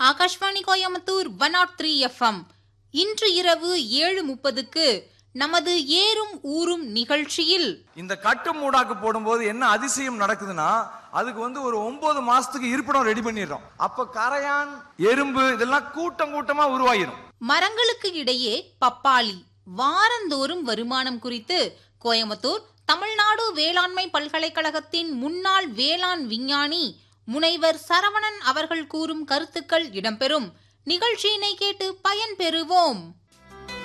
Akashvani Coimbatore 103 FM. இன்று இரவு 7:30க்கு நமது ஏறும் ஊரும் நிகழ்ச்சியில் இந்த கட்டு மூடாக்கு போடும்போது என்ன அதிசயம் நடக்குதுன்னா அதுக்கு ஒரு 9 மாசத்துக்கு இருப்பிடம் ரெடி பண்ணிடுறோம். அப்ப கரையான், எறும்பு இதெல்லாம் கூட்டம் கூட்டமா உருவாகிடும். மரங்களுக்கு இடையே பப்பாளி வாரந்தோறும் வருமானம் குறித்து கோயம்புத்தூர் தமிழ்நாடு வேளாண்மை பல்கலைக்கழகத்தின் முன்னாள் வேளாண் விஞ்ஞானி முனைவர் சரவணன் அவர்கள் கூறும் கருத்துக்கள் இடம்பெறும். நிகழ்ச்சியினை கேட்டு பயன்பெறுவோம்.